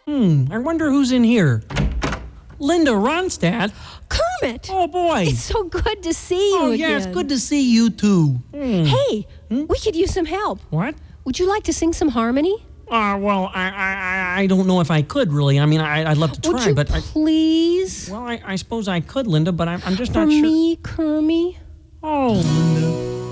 I wonder who's in here. Linda Ronstadt? Kermit! Oh, boy. It's so good to see you Oh, again. yeah, it's good to see you, too. Hey, we could use some help. What? Would you like to sing some harmony? Well, I don't know if I could, really. I mean, I'd love to try, Would you but... please? I suppose I could, Linda, but I'm just For not sure. me, Kermie? Oh, Linda.